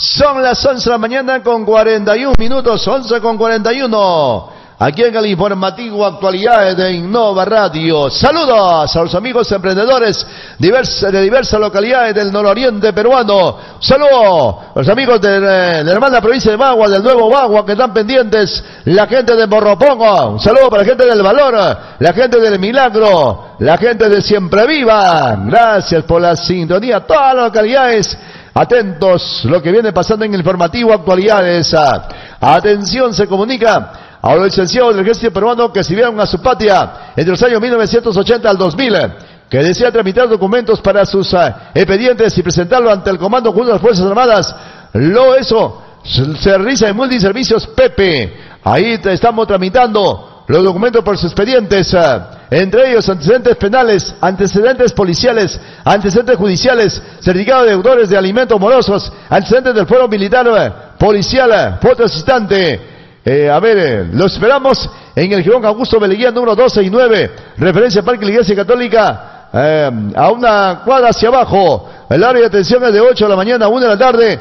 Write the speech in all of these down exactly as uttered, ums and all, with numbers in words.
Son las once de la mañana con cuarenta y un minutos, once con cuarenta y uno. Aquí en el informativo Actualidades de Innova Radio. Saludos a los amigos emprendedores de diversas localidades del nororiente peruano. Saludos a los amigos de, de la hermana provincia de Bagua, del nuevo Bagua, que están pendientes. La gente de Morropongo. Un saludo para la gente del Valor, la gente del Milagro, la gente de Siempre Viva. Gracias por la sintonía. Todas las localidades atentos lo que viene pasando en el informativo Actualidades. Atención, se comunica a los licenciados del ejército peruano que sirvieron a su patria entre los años mil novecientos ochenta al dos mil, que desea tramitar documentos para sus uh, expedientes y presentarlo ante el Comando Conjunto de las Fuerzas Armadas. Lo eso se realiza en Multiservicios Pepe. Ahí estamos tramitando los documentos por sus expedientes, uh, entre ellos antecedentes penales, antecedentes policiales, antecedentes judiciales, certificado de deudores de alimentos morosos, antecedentes del fuero militar, uh, policial, uh, foto asistente. Eh, a ver, eh, lo esperamos en el Girón Augusto Beleguía número doce y nueve, referencia Parque de la Iglesia Católica, eh, a una cuadra hacia abajo. El área de atención es de ocho de la mañana a una de la tarde,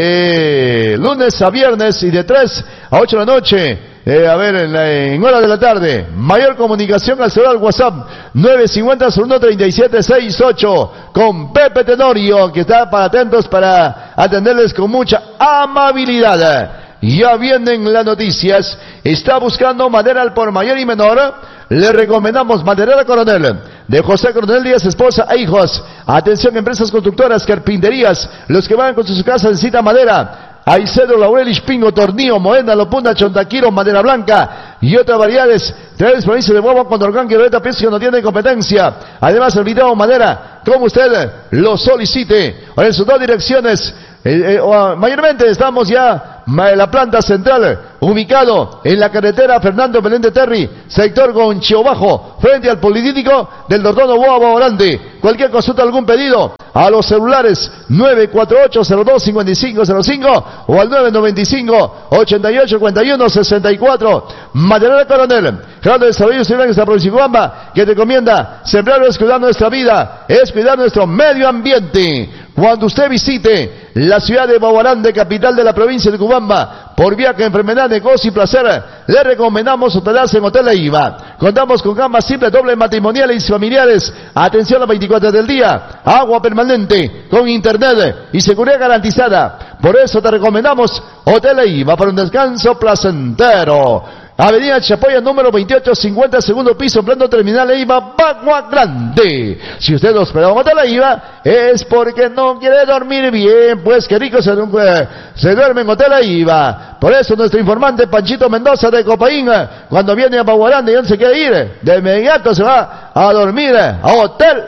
de lunes a viernes, y de tres a ocho de la noche. Eh, a ver, en, la, en hora de la tarde. Mayor comunicación al celular WhatsApp nueve cinco cero cero uno tres siete seis ocho con Pepe Tenorio, que está para atentos para atenderles con mucha amabilidad. Ya vienen las noticias. Está buscando madera al por mayor y menor. Le recomendamos Maderera Coronel, de José Coronel Díaz, esposa e hijos. Atención, empresas constructoras, carpinterías. Los que van con sus casas necesitan madera. Aicedo, Laurel, Pingo, Tornillo, Moena, Lopunda, Chontaquiro, Madera Blanca y otras variedades. Tres provincias de Guagua, Condorcán, Quiroleta, pienso que no tiene competencia. Además, el video madera, como usted lo solicite. En sus dos direcciones. Eh, eh, uh, mayormente estamos ya en la planta central, ubicado en la carretera Fernando Belén de Terry, sector Gonchio Bajo, frente al Politécnico del Dordono Boa Grande. Cualquier consulta, algún pedido, a los celulares nueve cuatro ocho cero dos cinco cinco cero cinco o al nueve nueve cinco ocho ocho cuatro uno seis cuatro. Maderera Coronel, Gerardo de Desarrollo Civil en esta provincia de Cubamba, que te recomienda: sembrar es cuidar nuestra vida, es cuidar nuestro medio ambiente. Cuando usted visite la ciudad de Baguarande, capital de la provincia de Cubamba, por viaje, enfermedad, negocio y placer, le recomendamos hospedarse en Hotel Eiva. Contamos con camas simples, dobles, matrimoniales y familiares. Atención a las veinticuatro horas del día, agua permanente, con internet y seguridad garantizada. Por eso te recomendamos Hotel Eiva para un descanso placentero. Avenida Chapoya, número veintiocho cincuenta, segundo piso, plano terminal Eiva, Bagua Grande. Si usted lo espera en Hotel Eiva, es porque no quiere dormir bien, pues qué rico se, se duerme en Hotel Eiva. Por eso nuestro informante Panchito Mendoza de Copaín, cuando viene a Bagua Grande y no se quiere ir, de inmediato se va a dormir a Hotel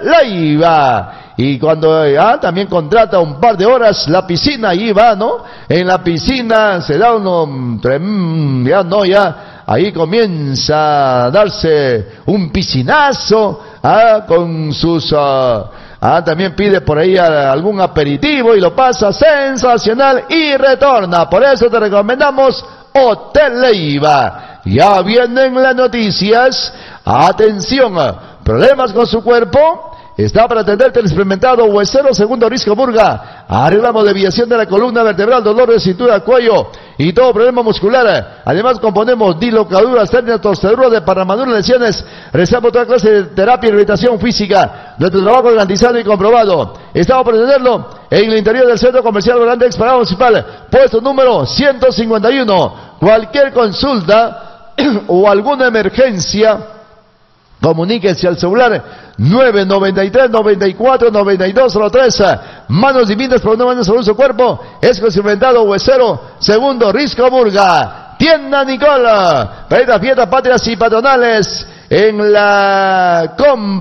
Eiva. Y cuando ah, también contrata un par de horas la piscina, ahí va, ¿no? En la piscina se da uno, ya no, ya, ahí comienza a darse un piscinazo, ah, con sus, ah, ah, también pide por ahí algún aperitivo y lo pasa sensacional y retorna. Por eso te recomendamos Hotel Eiva. Ya vienen las noticias. Atención, problemas con su cuerpo. Está para atenderte el experimentado Huesero Segundo Risco Burga. Arreglamos desviación de la columna vertebral, dolor de cintura, cuello y todo problema muscular. Además componemos dislocaduras, hernias, torceduras, desparramaduras, lesiones. Realizamos toda clase de terapia y rehabilitación física. Nuestro trabajo es garantizado y comprobado. Estamos para atenderlo en el interior del Centro Comercial Grande Exparado Municipal, puesto número ciento cincuenta y uno. Cualquier consulta o alguna emergencia, comuníquense al celular nueve nueve tres nueve cuatro nueve dos cero tres. Manos divinas por una mano sobre su cuerpo. Es experimentado Huesero Segundo Risco Burga. Tienda Nicola. Para fiestas patrias y patronales. En la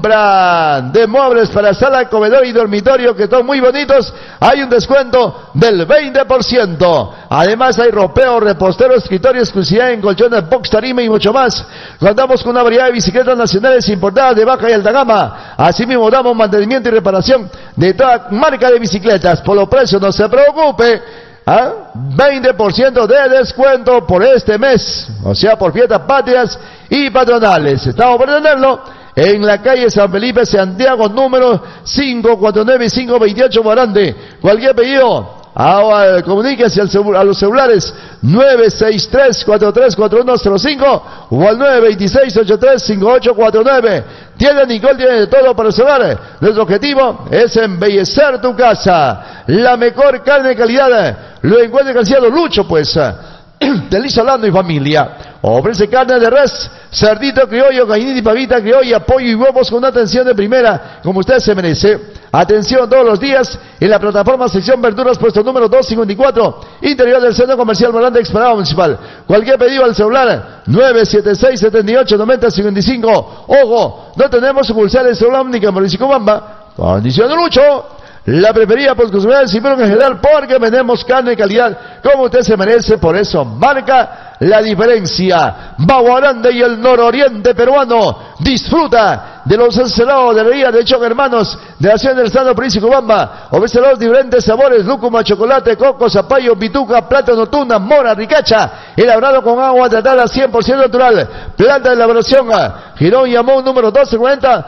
compra de muebles para sala, comedor y dormitorio, que son muy bonitos, hay un descuento del veinte por ciento. Además hay ropeo, repostero, escritorio, exclusividad en colchones, box, tarima y mucho más. Contamos con una variedad de bicicletas nacionales importadas de baja y alta gama. Asimismo damos mantenimiento y reparación de toda marca de bicicletas. Por los precios no se preocupe. ¿Ah? veinte por ciento de descuento por este mes, o sea, por fiestas patrias y patronales. Estamos por tenerlo en la calle San Felipe, Santiago, número cinco cuatro nueve cinco dos ocho, Morante. Cualquier pedido Ahora comuníquese al, a los celulares nueve seis tres, cuatro tres cuatro uno cero cinco o al nueve dos seis, ocho tres cinco ocho cuatro nueve. Tienda Nicole tiene de todo para el celular. Nuestro objetivo es embellecer tu casa. La mejor carne de calidad lo encuentra en Calciado Lucho, pues. De Liz Solano y familia. Ofrece carne de res, cerdito criollo, gallinita y pavita criolla, pollo y huevos con una atención de primera, como usted se merece. Atención todos los días en la plataforma sección verduras, puesto número doscientos cincuenta y cuatro, interior del centro comercial Morante Explanada Municipal. Cualquier pedido al celular nueve siete seis, siete ocho, nueve cero cinco cinco. Ojo, no tenemos sucursales en celular única en Mauricio Cobamba. Condición de Lucho. La preferida por consumidores y en general, porque vendemos carne de calidad como usted se merece. Por eso marca la diferencia. Baguarande y el nororiente peruano disfruta de los encelados de Ría de Choc Hermanos de la ciudad del estado Príncipe Cobamba. Ofrece los diferentes sabores: lúcuma, chocolate, coco, zapallo, pituca, plátano, tuna, mora, ricacha, elaborado con agua tratada cien por ciento natural. Planta de elaboración Girón y Amón número doce cuarenta.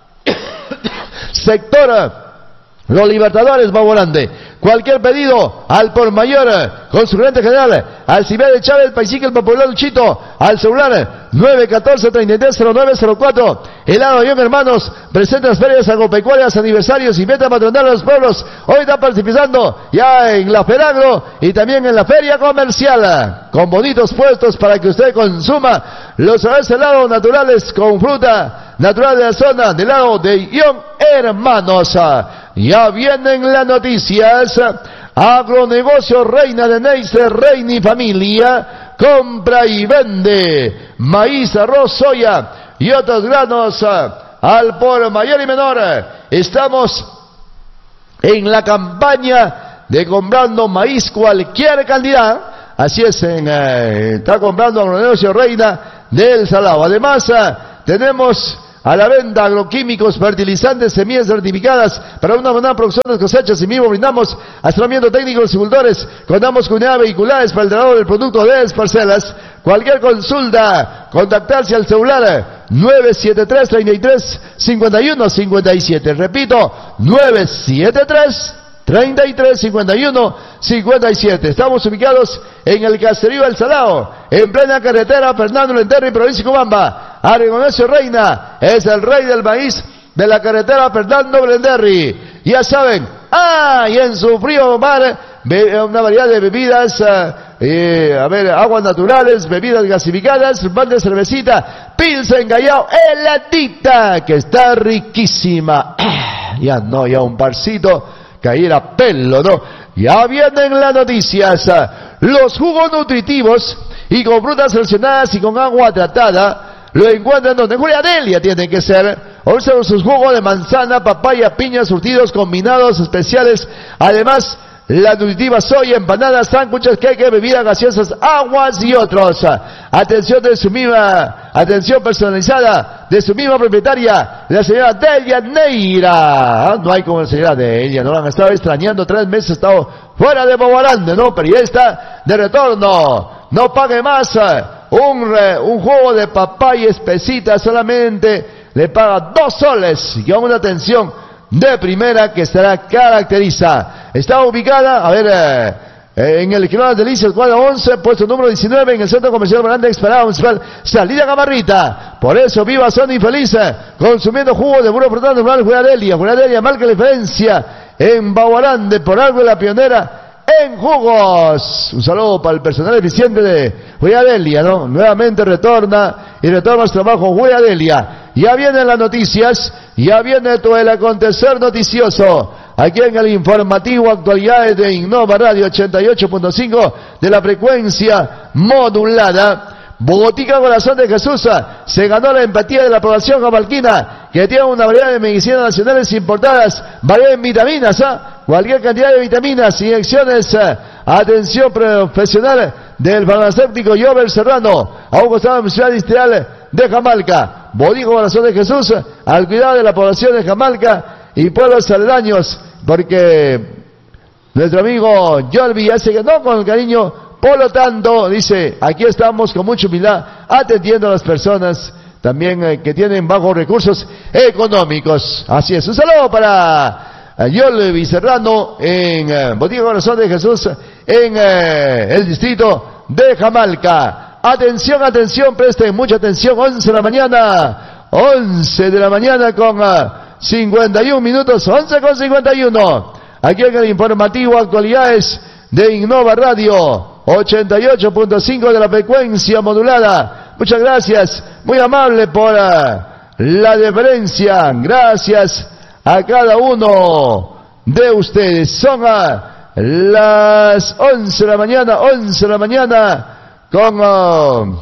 Sector Los Libertadores, Baguarande. Cualquier pedido al por mayor con su gerente general Alcibiades de Chávez, Paisique, el popular Luchito, al celular nueve uno cuatro, tres tres cero nueve cero cuatro. Helado Ayón Hermanos presenta las ferias agropecuarias, aniversarios y meta patronal de los pueblos. Hoy está participando ya en la Feragro y también en la feria comercial, con bonitos puestos para que usted consuma los helados naturales con fruta natural de la zona del lado de Ayón Hermanos. Ya vienen las noticias. Agronegocio Reina de Neisser, Reina y Familia compra y vende maíz, arroz, soya y otros granos al por mayor y menor. Estamos en la campaña de comprando maíz cualquier cantidad. Así es, en, eh, está comprando Agronegocio Reina del Salao. Además, eh, tenemos a la venta agroquímicos, fertilizantes, semillas certificadas para una buena producción de cosechas. Y mismo brindamos asesoramiento técnico a los agricultores. Contamos con unidades vehiculares para el traslado del producto de las parcelas. Cualquier consulta, contactarse al celular nueve siete tres, treinta y tres, cincuenta y uno, cincuenta y siete. Repito, nueve siete tres, treinta y tres, cincuenta y uno, cincuenta y siete. Estamos ubicados en el Caserío El Salao, en plena carretera Fernando Lenterri, provincia de Cobamba. Agronegocio Reina es el rey del maíz de la carretera Fernando Blenderri. Ya saben, ah, y en su frío mar, una variedad de bebidas, uh, eh, a ver, aguas naturales, bebidas gasificadas, pan de cervecita, Pilsen Callao, heladita, que está riquísima. Ya no, ya un parcito, cayera pelo, ¿no? Ya vienen las noticias. Los jugos nutritivos y con frutas seleccionadas y con agua tratada lo encuentran donde Julia Delia tiene que ser. Observen sus jugos de manzana, papaya, piña, surtidos combinados especiales. Además, la nutritiva soya, empanadas, sándwiches, queque, bebidas gaseosas, aguas y otros. Atención de su misma, atención personalizada de su misma propietaria, la señora Delia Neira. No hay como la señora Delia, no la han estado extrañando, tres meses ha estado fuera de Baguarande, ¿no? Pero ya está de retorno. No pague más. Un, un jugo de papaya espesita solamente le paga dos soles y con una atención de primera que estará caracteriza. Está ubicada, a ver, eh, eh, en el kilómetro de Delicias, cuadra once, puesto número diecinueve, en el centro comercial Morante Explanada Municipal, salida Gamarrita. Por eso, viva son infeliz, consumiendo jugo de puro frutado natural, Julia Delia. Julia Delia marca la diferencia en Baguarande, por algo la pionera en jugos. Un saludo para el personal eficiente de Julia Delia, ¿no? Nuevamente retorna y retorna su trabajo Julia Delia. Ya vienen las noticias, ya viene todo el acontecer noticioso aquí en el informativo Actualidades de Innova Radio ochenta y ocho punto cinco de la frecuencia modulada. Bogotica Corazón de Jesús se ganó la empatía de la población jamalquina, que tiene una variedad de medicinas nacionales importadas, variedad en vitaminas, ¿eh? Cualquier cantidad de vitaminas, inyecciones, eh, atención profesional del farmacéutico Jover Serrano, a un costado de la ciudad industrial de Jamalca. Bogotica Corazón de Jesús, al cuidado de la población de Jamalca y pueblos aledaños, porque nuestro amigo Jorvi ya se ganó con el cariño. Por lo tanto, dice, aquí estamos con mucha humildad atendiendo a las personas también eh, que tienen bajos recursos económicos. Así es. Un saludo para Yolvi Serrano, en eh, Botica Corazón de Jesús, en eh, el distrito de Jamalca. Atención, atención, presten mucha atención, once de la mañana, once de la mañana con uh, cincuenta y un minutos, once con cincuenta y uno. Aquí en el informativo Actualidades de Innova Radio, ochenta y ocho punto cinco de la frecuencia modulada. Muchas gracias, muy amable por uh, la deferencia. Gracias a cada uno de ustedes. Son a las once de la mañana, once de la mañana con, uh,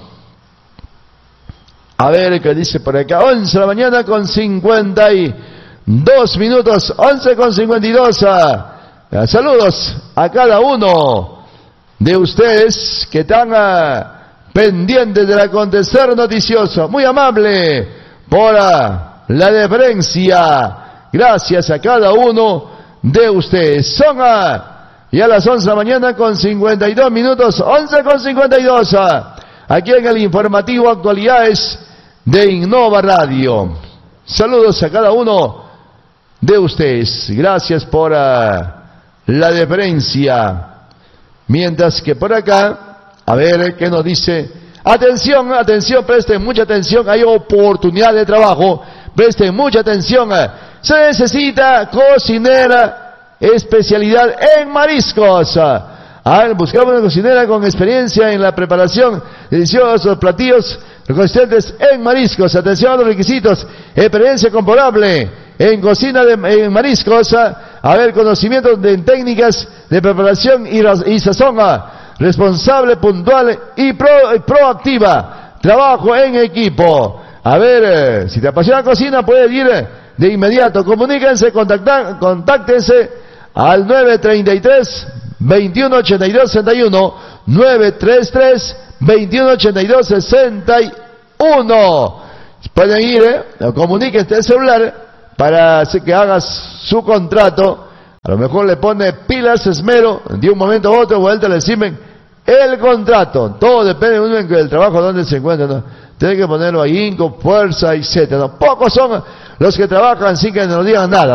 a ver qué dice por acá, once de la mañana con cincuenta y dos minutos, once con cincuenta y dos. Uh, uh, saludos a cada uno de ustedes que están uh, pendientes del acontecer noticioso. Muy amable por uh, la deferencia. Gracias a cada uno de ustedes. Son a, ya las once de la mañana con cincuenta y dos minutos, once con cincuenta y dos, a, aquí en el informativo Actualidades de Innova Radio. Saludos a cada uno de ustedes. Gracias por a, la deferencia. Mientras que por acá, a ver qué nos dice. Atención, atención, presten mucha atención. Hay oportunidad de trabajo. Presten mucha atención. Se necesita cocinera, especialidad en mariscos. Ah, buscamos una cocinera con experiencia en la preparación de deliciosos platillos consistentes en mariscos. Atención a los requisitos: experiencia comparable en cocina de en mariscos, a ver, conocimientos de técnicas de preparación y, y sazón, responsable, puntual y, pro, y proactiva, trabajo en equipo. A ver, eh, si te apasiona la cocina, puedes ir eh, de inmediato. Comuníquense, contactan, contáctense al nueve treinta y tres, veintiuno ochenta y dos sesenta y uno, nueve treinta y tres, veintiuno ochenta y dos sesenta y uno. Pueden ir, eh, comuníquense el celular para que hagas su contrato. A lo mejor le pone pilas, esmero, de un momento a otro, vuelta le encimen el contrato. Todo depende del trabajo donde se encuentra, ¿no? Tiene que ponerlo ahí, con fuerza, etcétera. ¿No? Pocos son los que trabajan sin que nos digan nada.